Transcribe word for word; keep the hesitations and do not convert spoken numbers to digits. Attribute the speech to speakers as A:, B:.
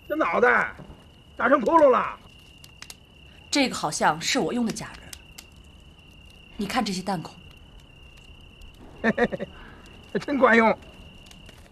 A: 这脑袋打成窟窿了。
B: 这个好像是我用的假人。你看这些弹孔，
A: 嘿嘿嘿，真管用。